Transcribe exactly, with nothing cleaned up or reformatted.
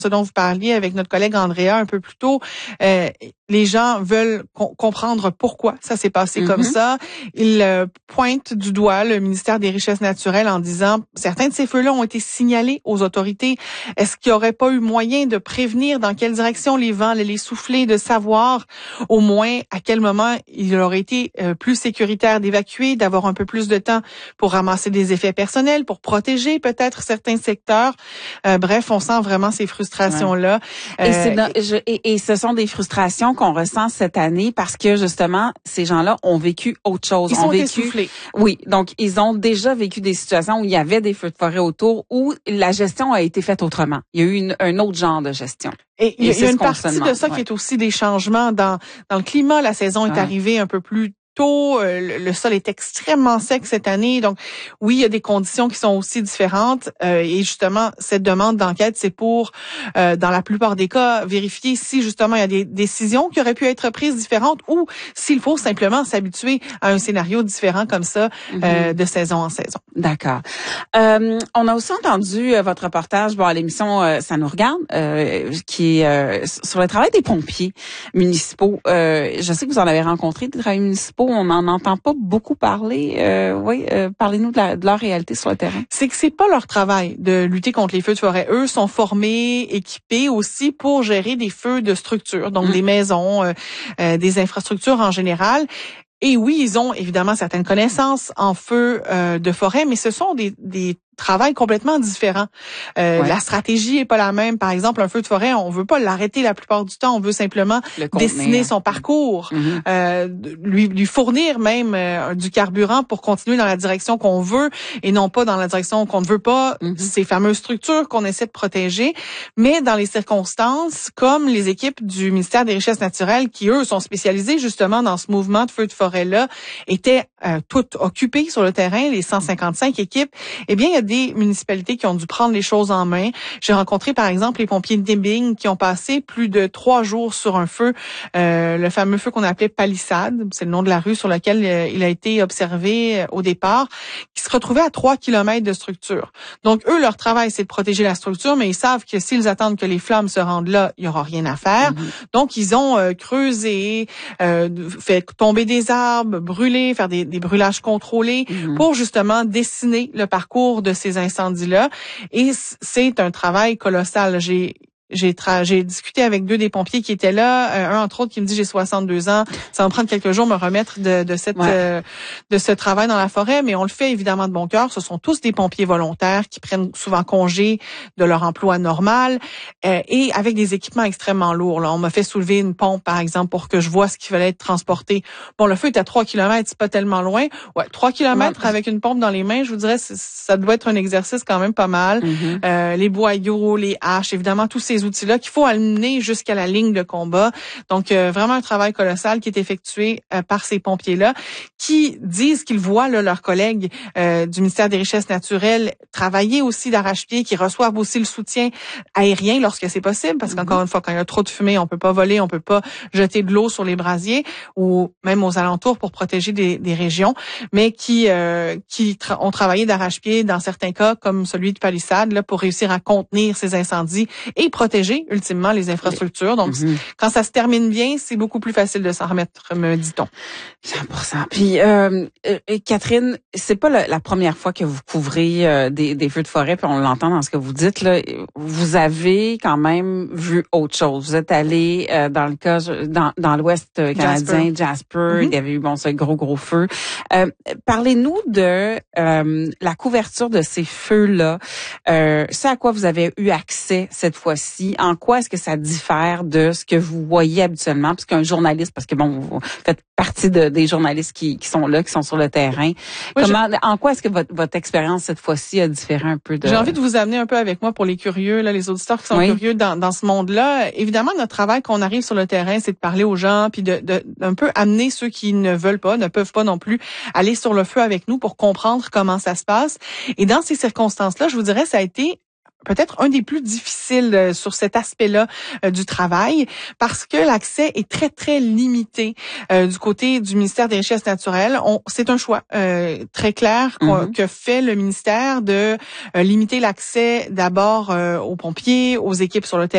ce dont vous parliez avec notre collègue Andrea un peu plus tôt, euh, les gens veulent com- comprendre pourquoi ça s'est passé mm-hmm. comme ça. Ils euh, pointent du doigt le ministère des Richesses naturelles en disant certains de ces feux-là ont été signalés aux autorités. Est-ce qu'il n'y aurait pas eu moyen de prévenir dans quelle direction les vents allaient les souffler, de savoir au moins à quel moment il aurait été euh, plus sécuritaire d'évacuer, d'avoir un peu plus de temps pour ramasser des effets personnels, pour protéger peut-être certains secteurs. Euh, bref, on sent vraiment ces frustrations. Là. Et, euh, c'est dans, je, et, et ce sont des frustrations qu'on ressent cette année parce que justement, ces gens-là ont vécu autre chose. Ils ont sont vécu, essoufflés. Oui, donc ils ont déjà vécu des situations où il y avait des feux de forêt autour, où la gestion a été faite autrement. Il y a eu une, un autre genre de gestion. Et il y, y a une partie de ça ouais. qui est aussi des changements dans, dans le climat. La saison est ouais. arrivée un peu plus tôt, euh, le sol est extrêmement sec cette année, donc oui, il y a des conditions qui sont aussi différentes euh, et justement, cette demande d'enquête, c'est pour, euh, dans la plupart des cas, vérifier si justement il y a des décisions qui auraient pu être prises différentes ou s'il faut simplement s'habituer à un scénario différent comme ça mm-hmm. euh, de saison en saison. D'accord. Euh, on a aussi entendu euh, votre reportage bon, à l'émission euh, Ça nous regarde, euh, qui est euh, sur le travail des pompiers municipaux. Euh, je sais que vous en avez rencontré des travailleurs municipaux. On n'en entend pas beaucoup parler. Euh, oui, euh, parlez-nous de, la, de leur réalité sur le terrain. C'est que c'est pas leur travail de lutter contre les feux de forêt. Eux sont formés, équipés aussi pour gérer des feux de structure, donc mmh. des maisons, euh, euh, des infrastructures en général. Et oui, ils ont évidemment certaines connaissances en feu euh, de forêt, mais ce sont des, des travail complètement différent. Euh, ouais. La stratégie est pas la même. Par exemple, un feu de forêt, on veut pas l'arrêter la plupart du temps. On veut simplement dessiner son parcours, mm-hmm. euh, lui, lui fournir même euh, du carburant pour continuer dans la direction qu'on veut et non pas dans la direction qu'on ne veut pas. Mm-hmm. Ces fameuses structures qu'on essaie de protéger. Mais dans les circonstances, comme les équipes du ministère des Richesses naturelles, qui eux sont spécialisés justement dans ce mouvement de feu de forêt-là, étaient euh, toutes occupées sur le terrain, les cent cinquante-cinq équipes, eh bien, il y a des municipalités qui ont dû prendre les choses en main. J'ai rencontré, par exemple, les pompiers de Nibing qui ont passé plus de trois jours sur un feu, euh, le fameux feu qu'on appelait Palissade, c'est le nom de la rue sur laquelle euh, il a été observé euh, au départ, qui se retrouvait à trois kilomètres de structure. Donc, eux, leur travail, c'est de protéger la structure, mais ils savent que s'ils attendent que les flammes se rendent là, il y aura rien à faire. Mm-hmm. Donc, ils ont euh, creusé, euh, fait tomber des arbres, brûler, faire des, des brûlages contrôlés mm-hmm. pour justement dessiner le parcours de ces incendies-là. Et c'est un travail colossal. J'ai J'ai, tra- j'ai discuté avec deux des pompiers qui étaient là, euh, un entre autres qui me dit j'ai soixante-deux ans, ça va me prendre quelques jours me remettre de, de cette ouais. euh, de ce travail dans la forêt, mais on le fait évidemment de bon cœur. Ce sont tous des pompiers volontaires qui prennent souvent congé de leur emploi normal euh, et avec des équipements extrêmement lourds. Là. On m'a fait soulever une pompe par exemple pour que je vois ce qui fallait être transporté. Bon, le feu est à trois kilomètres, c'est pas tellement loin. Ouais, trois kilomètres ouais. avec une pompe dans les mains, je vous dirais ça doit être un exercice quand même pas mal. Mm-hmm. Euh, les boyaux, les haches, évidemment tous ces outils-là qu'il faut amener jusqu'à la ligne de combat. Donc, euh, vraiment un travail colossal qui est effectué euh, par ces pompiers-là qui disent qu'ils voient là, leurs collègues euh, du ministère des Richesses naturelles travailler aussi d'arrache-pied, qui reçoivent aussi le soutien aérien lorsque c'est possible, parce qu'encore mm-hmm. une fois, quand il y a trop de fumée, on peut pas voler, on peut pas jeter de l'eau sur les brasiers ou même aux alentours pour protéger des, des régions, mais qui euh, qui tra- ont travaillé d'arrache-pied dans certains cas, comme celui de Palissade, là, pour réussir à contenir ces incendies et protéger ultimement les infrastructures. Donc, mm-hmm. quand ça se termine bien, c'est beaucoup plus facile de s'en remettre, me dit-on. cent pour cent. Puis, euh, euh, Catherine, c'est pas la, la première fois que vous couvrez euh, des, des feux de forêt, puis on l'entend dans ce que vous dites, là. Vous avez quand même vu autre chose. Vous êtes allé euh, dans le cas, dans, dans l'Ouest canadien, Jasper, Jasper mm-hmm. il y avait eu, bon, ce gros, gros feu. Euh, parlez-nous de euh, la couverture de ces feux-là. Euh, ce à quoi vous avez eu accès cette fois-ci. En quoi est-ce que ça diffère de ce que vous voyez habituellement? Parce qu'un journaliste, parce que bon, vous faites partie de, des journalistes qui, qui sont là, qui sont sur le terrain. Oui, Comment, je... En quoi est-ce que votre, votre expérience cette fois-ci a différé un peu de... J'ai envie de vous amener un peu avec moi pour les curieux, là, les auditeurs qui sont oui. curieux dans, dans ce monde-là. Évidemment, notre travail quand on arrive sur le terrain, c'est de parler aux gens, puis de, de, d'un peu amener ceux qui ne veulent pas, ne peuvent pas non plus aller sur le feu avec nous pour comprendre comment ça se passe. Et dans ces circonstances-là, je vous dirais, ça a été peut-être un des plus difficiles euh, sur cet aspect-là euh, du travail parce que l'accès est très, très limité euh, du côté du ministère des Richesses naturelles. On, c'est un choix euh, très clair mm-hmm. que fait le ministère de euh, limiter l'accès d'abord euh, aux pompiers, aux équipes sur le terrain,